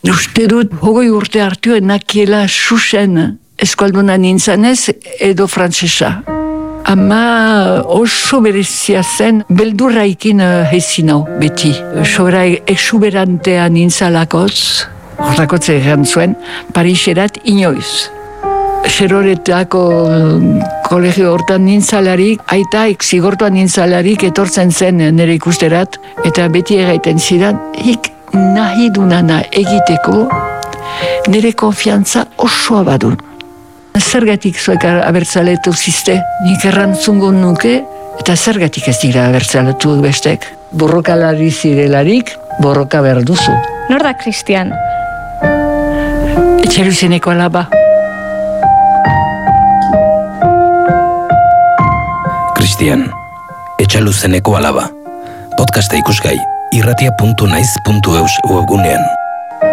Uste dut, 20 urte hartu nakiela susen eskualduna nintzanez edo frantsesa. Ama oso berezia zen, beldurraikin hezin hau beti. Sobera exuberantea nintzalakoz, horrakotze egan zuen, Pariserat inoiz. Xeroretako kolegio hortan nintzalarik, aitaik zigortuan nintzalarik etortzen zen nire ikusterat, eta beti egaiten zidan, hik nahi dunana egiteko nire konfiantza osoa badun. Zergatik zuek abertzaletu ziste, nik errantzungo nuke, eta zergatik ez dira abertzaletu bestek. Borrokalari zirelarik, borroka behar duzu. Nor da Cristian? Etxeluzeneko alaba. Cristian, Etxaluzeneko alaba. Podcasta ikusgai, irratia.naiz.eus webgunean.